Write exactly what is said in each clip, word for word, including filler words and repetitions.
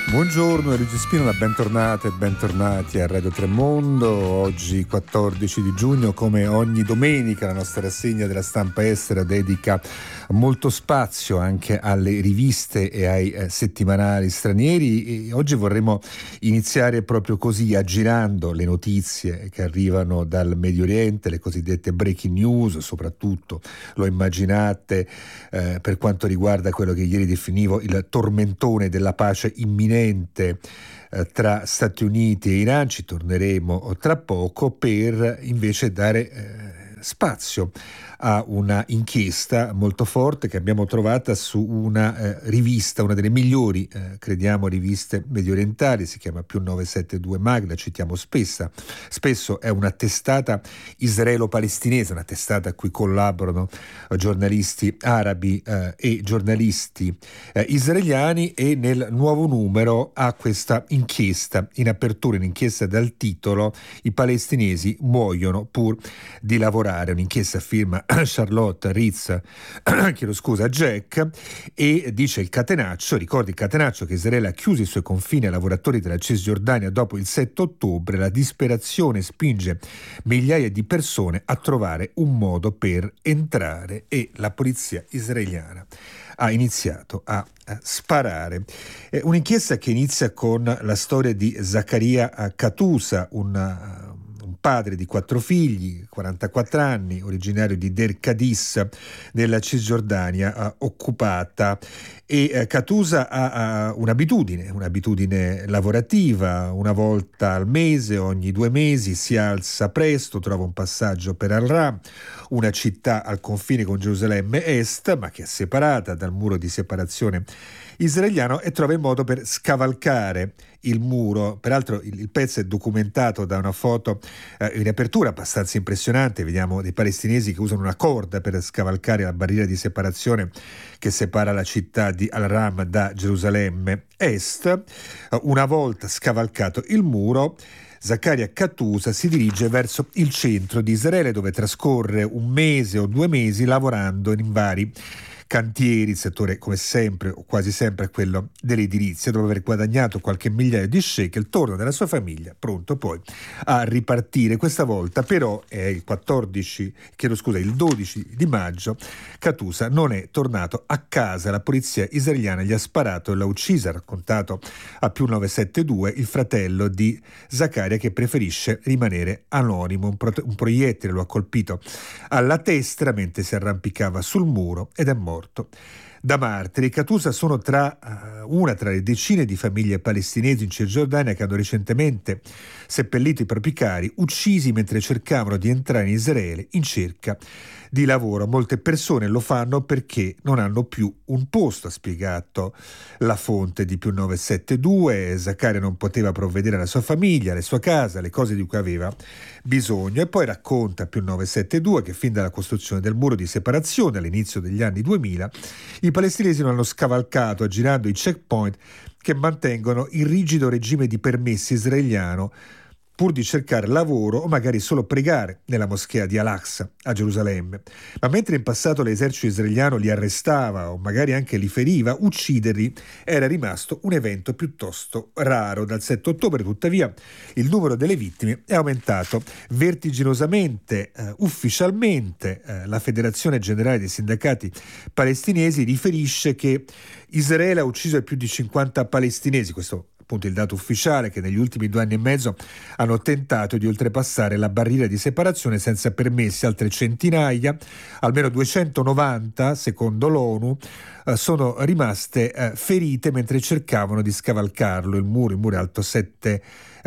Buongiorno, è Luigi Spinola, bentornate e bentornati a Radio Tremondo. Oggi quattordici di giugno, come ogni domenica, la nostra rassegna della stampa estera dedica molto spazio anche alle riviste e ai eh, settimanali stranieri, e oggi vorremmo iniziare proprio così, aggirando le notizie che arrivano dal Medio Oriente, le cosiddette breaking news, soprattutto lo immaginate eh, per quanto riguarda quello che ieri definivo il tormentone della pace imminente tra Stati Uniti e Iran. Ci torneremo tra poco per invece dare eh, spazio a una inchiesta molto forte che abbiamo trovata su una eh, rivista, una delle migliori, eh, crediamo, riviste mediorientali, si chiama più novecentosettantadue Mag, la citiamo spesso, spesso è una testata israelo-palestinese, una testata a cui collaborano eh, giornalisti arabi eh, e giornalisti eh, israeliani, e nel nuovo numero ha questa inchiesta in apertura, un'inchiesta dal titolo "I palestinesi muoiono pur di lavorare", un'inchiesta a firma Charlotte Ritz, chiedo scusa, Jack, e dice il catenaccio, ricordi il catenaccio che Israele ha chiuso i suoi confini ai lavoratori della Cisgiordania dopo il sette ottobre, la disperazione spinge migliaia di persone a trovare un modo per entrare e la polizia israeliana ha iniziato a, a sparare. È un'inchiesta che inizia con la storia di Zaccaria Katusa, un padre di quattro figli, quarantaquattro anni, originario di Der Kadis, nella Cisgiordania eh, occupata. E eh, Katusa ha, ha un'abitudine, un'abitudine lavorativa: una volta al mese, ogni due mesi, si alza presto, trova un passaggio per Al-Ram, una città al confine con Gerusalemme Est, ma che è separata dal muro di separazione israeliano, e trova il modo per scavalcare il muro. Peraltro il, il pezzo è documentato da una foto eh, in apertura abbastanza impressionante. Vediamo dei palestinesi che usano una corda per scavalcare la barriera di separazione che separa la città di Al-Ram da Gerusalemme Est. Uh, una volta scavalcato il muro, Zaccaria Katusa si dirige verso il centro di Israele, dove trascorre un mese o due mesi lavorando in vari cantieri. Il settore, come sempre o quasi sempre, è quello dell'edilizia. Dopo aver guadagnato qualche migliaio di shekel, torna nella sua famiglia, pronto poi a ripartire. Questa volta però è il quattordici, chiedo scusa, il dodici di maggio, Katusa non è tornato a casa. La polizia israeliana gli ha sparato e l'ha uccisa, ha raccontato a più novecentosettantadue il fratello di Zaccaria, che preferisce rimanere anonimo. Un, pro- un proiettile lo ha colpito alla testa mentre si arrampicava sul muro ed è morto da martiri. Katusa sono tra uh, una tra le decine di famiglie palestinesi in Cisgiordania che hanno recentemente seppellito i propri cari, uccisi mentre cercavano di entrare in Israele in cerca di lavoro. Molte persone lo fanno perché non hanno più un posto, ha spiegato la fonte di più novecentosettantadue. Zaccaria non poteva provvedere alla sua famiglia, alla sua casa, alle cose di cui aveva bisogno, e poi racconta più novecentosettantadue che fin dalla costruzione del muro di separazione all'inizio degli anni duemila i palestinesi non hanno scavalcato aggirando i checkpoint che mantengono il rigido regime di permessi israeliano, pur di cercare lavoro o magari solo pregare nella moschea di Al-Aqsa a Gerusalemme. Ma mentre in passato l'esercito israeliano li arrestava o magari anche li feriva, ucciderli era rimasto un evento piuttosto raro. Dal sette ottobre, tuttavia, il numero delle vittime è aumentato vertiginosamente. Uh, ufficialmente uh, la Federazione Generale dei Sindacati Palestinesi riferisce che Israele ha ucciso più di cinquanta palestinesi. Questo appunto il dato ufficiale, che negli ultimi due anni e mezzo hanno tentato di oltrepassare la barriera di separazione senza permessi. Altre centinaia, almeno duecentonovanta secondo l'ONU, eh, sono rimaste eh, ferite mentre cercavano di scavalcarlo. Il muro, il muro è alto sette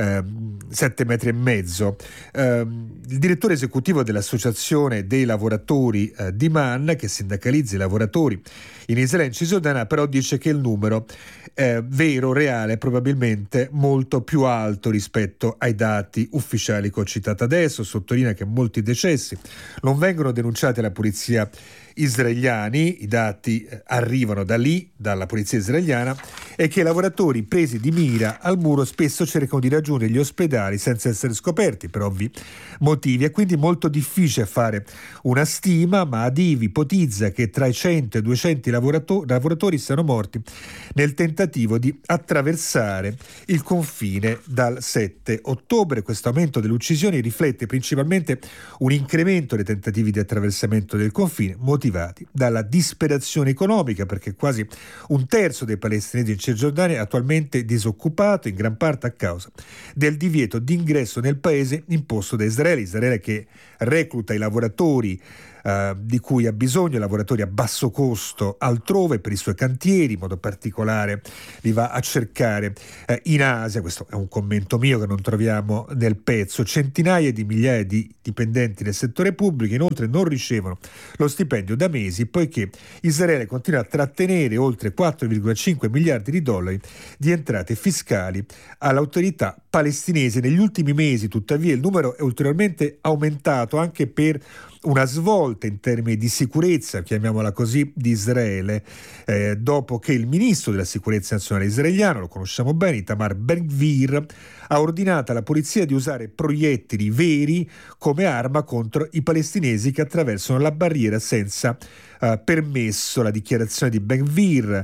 sette metri e mezzo. Eh, il direttore esecutivo dell'Associazione dei lavoratori eh, di Man, che sindacalizza i lavoratori in Israele e in Cisgiordania, però dice che il numero eh, vero, reale, è probabilmente molto più alto rispetto ai dati ufficiali che ho citato adesso. Sottolinea che molti decessi non vengono denunciati alla polizia israeliani, i dati arrivano da lì, dalla polizia israeliana, è che i lavoratori presi di mira al muro spesso cercano di raggiungere gli ospedali senza essere scoperti per ovvi motivi. È quindi molto difficile fare una stima, ma Adivi ipotizza che tra i cento e i duecento lavorato- lavoratori siano morti nel tentativo di attraversare il confine dal sette ottobre. Questo aumento delle uccisioni riflette principalmente un incremento dei tentativi di attraversamento del confine motivati dalla disperazione economica, perché quasi un terzo dei palestinesi in Cisgiordania è attualmente disoccupato, in gran parte a causa del divieto d'ingresso nel paese imposto da Israele. Israele che recluta i lavoratori Uh, di cui ha bisogno, lavoratori a basso costo altrove per i suoi cantieri, in modo particolare li va a cercare uh, in Asia. Questo è un commento mio che non troviamo nel pezzo. Centinaia di migliaia di dipendenti del settore pubblico inoltre non ricevono lo stipendio da mesi, poiché Israele continua a trattenere oltre quattro virgola cinque miliardi di dollari di entrate fiscali all'autorità palestinese. Negli ultimi mesi, tuttavia, il numero è ulteriormente aumentato anche per una svolta in termini di sicurezza, chiamiamola così, di Israele, eh, dopo che il ministro della sicurezza nazionale israeliano, lo conosciamo bene, Itamar Ben-Gvir, ha ordinato alla polizia di usare proiettili veri come arma contro i palestinesi che attraversano la barriera senza eh, permesso. La dichiarazione di Ben-Gvir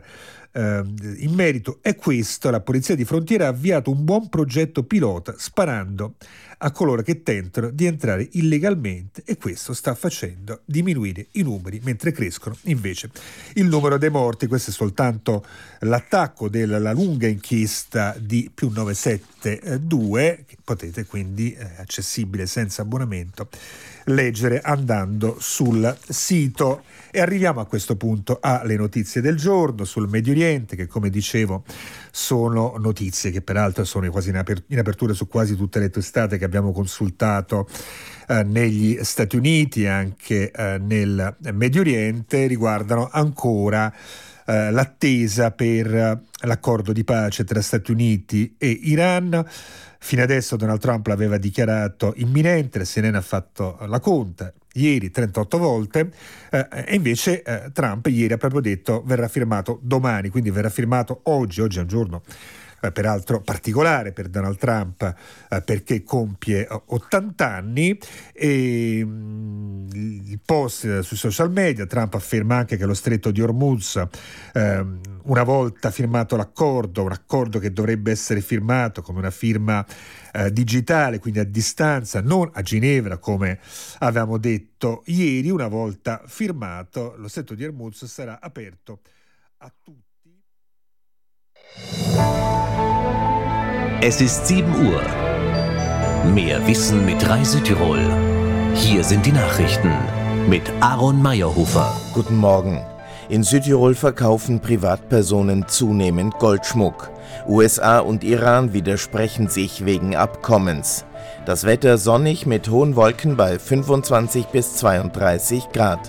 in merito è questo: la polizia di frontiera ha avviato un buon progetto pilota sparando a coloro che tentano di entrare illegalmente, e questo sta facendo diminuire i numeri mentre crescono invece il numero dei morti. Questo è soltanto l'attacco della lunga inchiesta di più nove sette due, che potete quindi, eh, accessibile senza abbonamento, leggere andando sul sito. E arriviamo a questo punto alle notizie del giorno sul Medio Oriente, che come dicevo sono notizie che peraltro sono quasi in, aper- in apertura su quasi tutte le testate che abbiamo consultato eh, negli Stati Uniti e anche eh, nel Medio Oriente. Riguardano ancora eh, l'attesa per eh, l'accordo di pace tra Stati Uniti e Iran. Fino adesso Donald Trump l'aveva dichiarato imminente, la C N N ha fatto la conta ieri trentotto volte, eh, e invece eh, Trump ieri ha proprio detto verrà firmato domani, quindi verrà firmato oggi. Oggi è un giorno eh, peraltro particolare per Donald Trump, eh, perché compie ottanta anni, e mh, il post eh, sui social media, Trump afferma anche che lo stretto di Hormuz, eh, una volta firmato l'accordo, un accordo che dovrebbe essere firmato come una firma eh, digitale, quindi a distanza, non a Ginevra come avevamo detto ieri, una volta firmato lo stretto di Hormuz sarà aperto a tutti. Es ist sieben Uhr. Mehr Wissen mit Reisetirol. Hier sind die Nachrichten mit Aaron Meyerhofer. Guten Morgen. In Südtirol verkaufen Privatpersonen zunehmend Goldschmuck. U S A und Iran widersprechen sich wegen Abkommens. Das Wetter sonnig mit hohen Wolken bei fünfundzwanzig bis zweiunddreißig Grad.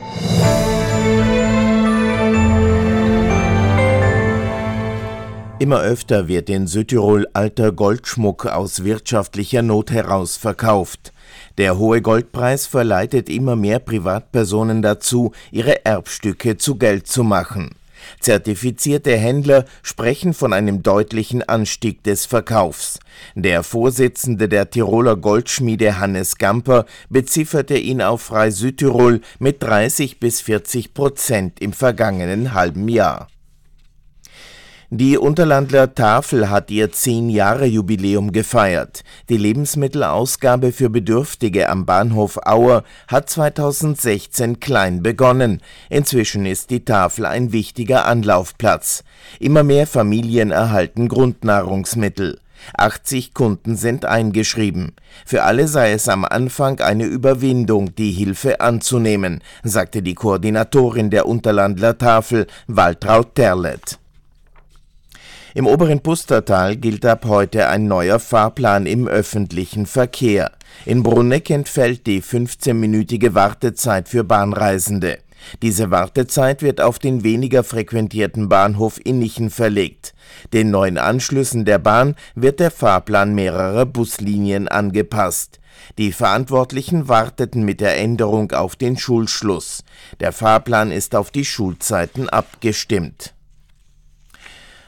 Immer öfter wird in Südtirol alter Goldschmuck aus wirtschaftlicher Not heraus verkauft. Der hohe Goldpreis verleitet immer mehr Privatpersonen dazu, ihre Erbstücke zu Geld zu machen. Zertifizierte Händler sprechen von einem deutlichen Anstieg des Verkaufs. Der Vorsitzende der Tiroler Goldschmiede Hannes Gamper bezifferte ihn auf Frei Südtirol mit dreißig bis vierzig Prozent im vergangenen halben Jahr. Die Unterlandler Tafel hat ihr zehn-Jahre-Jubiläum gefeiert. Die Lebensmittelausgabe für Bedürftige am Bahnhof Auer hat zweitausendsechzehn klein begonnen. Inzwischen ist die Tafel ein wichtiger Anlaufplatz. Immer mehr Familien erhalten Grundnahrungsmittel. achtzig Kunden sind eingeschrieben. Für alle sei es am Anfang eine Überwindung, die Hilfe anzunehmen, sagte die Koordinatorin der Unterlandler Tafel, Waltraud Terlet. Im oberen Pustertal gilt ab heute ein neuer Fahrplan im öffentlichen Verkehr. In Bruneck entfällt die fünfzehnminütige Wartezeit für Bahnreisende. Diese Wartezeit wird auf den weniger frequentierten Bahnhof Innichen verlegt. Den neuen Anschlüssen der Bahn wird der Fahrplan mehrerer Buslinien angepasst. Die Verantwortlichen warteten mit der Änderung auf den Schulschluss. Der Fahrplan ist auf die Schulzeiten abgestimmt.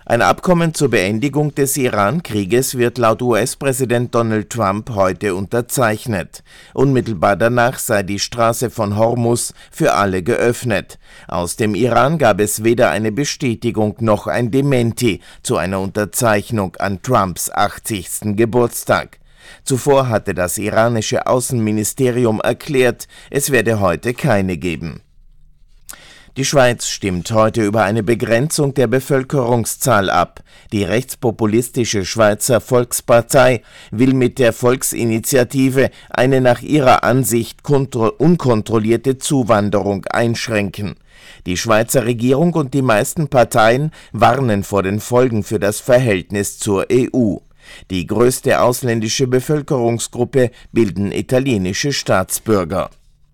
Ein Abkommen zur Beendigung des Iran-Krieges wird laut U S-Präsident Donald Trump heute unterzeichnet. Unmittelbar danach sei die Straße von Hormuz für alle geöffnet. Aus dem Iran gab es weder eine Bestätigung noch ein Dementi zu einer Unterzeichnung an Trumps achtzigsten Geburtstag. Zuvor hatte das iranische Außenministerium erklärt, es werde heute keine geben. Die Schweiz stimmt heute über eine Begrenzung der Bevölkerungszahl ab. Die rechtspopulistische Schweizer Volkspartei will mit der Volksinitiative eine nach ihrer Ansicht unkontrollierte Zuwanderung einschränken. Die Schweizer Regierung und die meisten Parteien warnen vor den Folgen für das Verhältnis zur E U. Die größte ausländische Bevölkerungsgruppe bilden italienische Staatsbürger.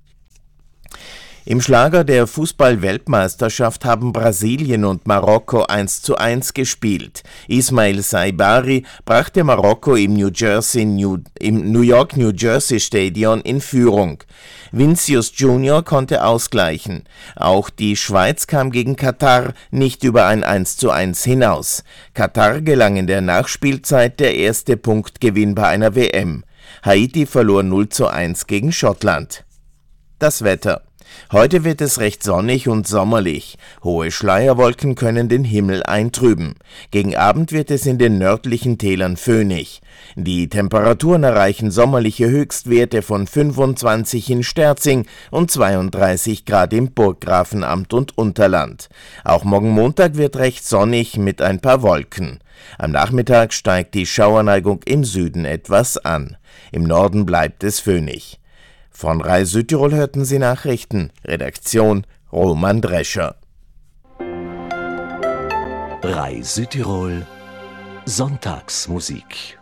Im Schlager der Fußball-Weltmeisterschaft haben Brasilien und Marokko eins zu eins gespielt. Ismail Saibari brachte Marokko im New Jersey, New, im New York New Jersey Stadion in Führung. Vinicius Junior konnte ausgleichen. Auch die Schweiz kam gegen Katar nicht über ein eins zu eins hinaus. Katar gelang in der Nachspielzeit der erste Punktgewinn bei einer W M. Haiti verlor null zu eins gegen Schottland. Das Wetter. Heute wird es recht sonnig und sommerlich. Hohe Schleierwolken können den Himmel eintrüben. Gegen Abend wird es in den nördlichen Tälern föhnig. Die Temperaturen erreichen sommerliche Höchstwerte von fünfundzwanzig in Sterzing und zweiunddreißig Grad im Burggrafenamt und Unterland. Auch morgen Montag wird recht sonnig mit ein paar Wolken. Am Nachmittag steigt die Schauerneigung im Süden etwas an. Im Norden bleibt es föhnig. Von Rai Südtirol hörten Sie Nachrichten. Redaktion Roman Drescher. Rai Südtirol Sonntagsmusik.